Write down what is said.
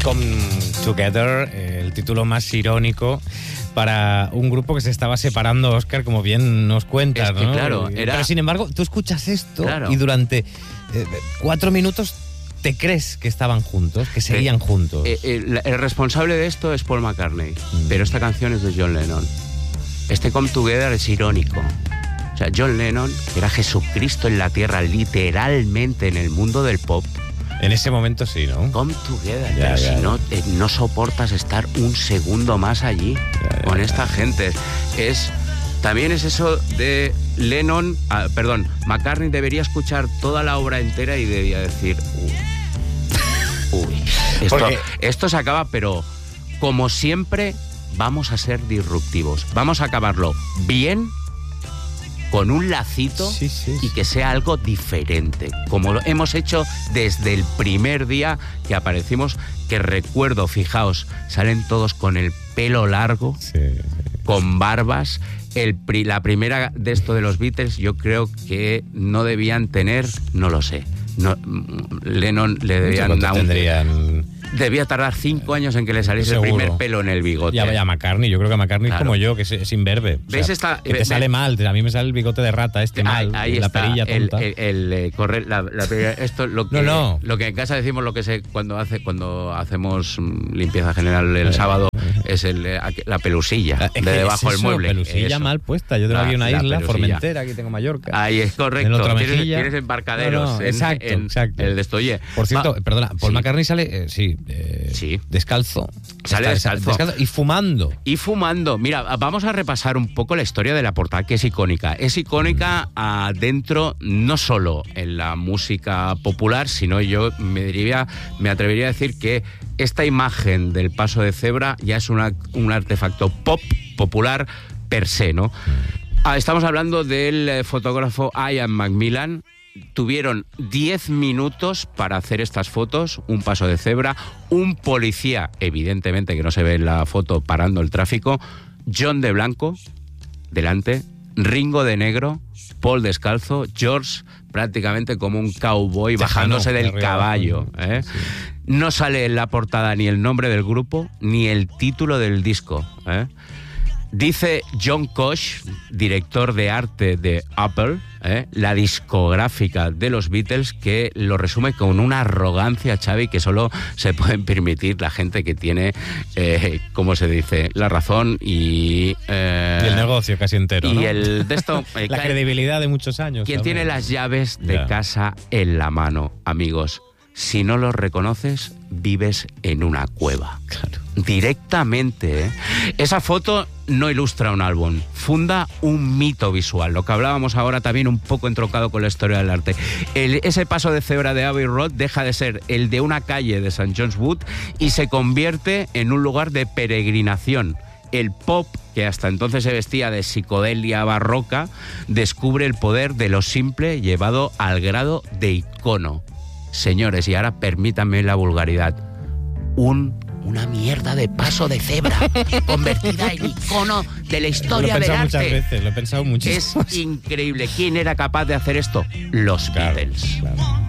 Come Together, el título más irónico para un grupo que se estaba separando, Óscar, como bien nos cuentas, es que, ¿no? claro, Pero sin embargo, tú escuchas esto claro. y durante 4 minutos te crees que estaban juntos, que seguían juntos. El responsable de esto es Paul McCartney, pero esta canción es de John Lennon. Este Come Together es irónico. O sea, John Lennon, que era Jesucristo en la tierra, literalmente en el mundo del pop. En ese momento sí, ¿no? Come Together, pero si no, no soportas estar un segundo más allí con esta gente. También es eso de Lennon, McCartney debería escuchar toda la obra entera y debía decir, esto se acaba, pero como siempre vamos a ser disruptivos. Vamos a acabarlo bien, con un lacito y que sea algo diferente, como lo hemos hecho desde el primer día que aparecimos, que recuerdo, fijaos, salen todos con el pelo largo, con barbas. La primera de esto de los Beatles, yo creo que no debían tener, no lo sé. Lennon le debían debía tardar 5 años en que le saliese el primer pelo en el bigote. Ya McCartney, yo creo que McCartney es como yo, que es imberbe. ¿Veis que te sale mal? A mí me sale el bigote de rata mal, ahí la está, perilla tonta. Esto lo que en casa decimos, cuando hacemos limpieza general el sábado, es la pelusilla de debajo del mueble. Pelusilla mal puesta. Yo tengo aquí una isla, Formentera, aquí tengo Mallorca. Ahí es correcto. Tienes embarcaderos exacto. El de esto. Oye, por cierto, perdona, Paul McCartney sale, descalzo. Sale descalzo. Y fumando. Mira, vamos a repasar un poco la historia de la portada, que es icónica. Es icónica dentro, no solo en la música popular, sino yo me atrevería a decir que esta imagen del paso de cebra ya es un artefacto popular per se, ¿no? Estamos hablando del fotógrafo Ian McMillan. Tuvieron 10 minutos para hacer estas fotos, un paso de cebra, un policía, evidentemente que no se ve en la foto, parando el tráfico, John de blanco, delante, Ringo de negro, Paul descalzo, George prácticamente como un cowboy bajándose del caballo. No sale en la portada ni el nombre del grupo, ni el título del disco. Dice John Koch, director de arte de Apple, la discográfica de los Beatles, que lo resume con una arrogancia, Xavi, que solo se pueden permitir la gente que tiene, ¿cómo se dice?, la razón y el negocio casi entero, y ¿no? La credibilidad de muchos años. Quien tiene las llaves de casa en la mano, amigos. Si no los reconoces, vives en una cueva. Claro. Directamente, Esa foto no ilustra un álbum, funda un mito visual, lo que hablábamos ahora también un poco entroncado con la historia del arte. Ese paso de cebra de Abbey Road deja de ser el de una calle de St. John's Wood y se convierte en un lugar de peregrinación. El pop, que hasta entonces se vestía de psicodelia barroca, descubre el poder de lo simple llevado al grado de icono. Señores, y ahora permítanme la vulgaridad, una mierda de paso de cebra convertida en icono de la historia del arte. Muchas veces, lo he pensado muchísimo. Es increíble. ¿Quién era capaz de hacer esto? Los Beatles. Claro.